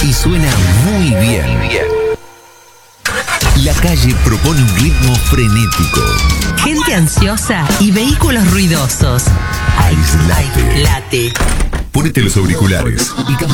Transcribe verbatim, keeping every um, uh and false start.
y suena muy bien. La calle propone un ritmo frenético. Gente ansiosa y vehículos ruidosos. Aislate. Late. Ponete los auriculares y cambia